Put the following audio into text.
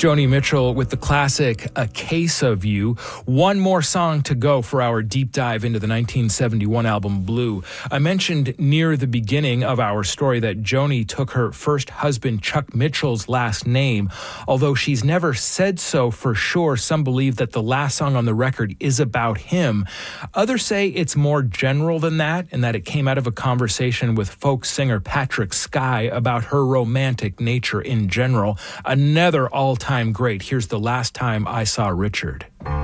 Joni Mitchell with the classic A Case of You. One more song to go for our deep dive into the 1971 album Blue. I mentioned near the beginning of our story that Joni took her first husband Chuck Mitchell's last name. Although she's never said so for sure, some believe that the last song on the record is about him. Others say it's more general than that, and that it came out of a conversation with folk singer Patrick Skye about her romantic nature in general. Another all-time great. Here's The Last Time I Saw Richard.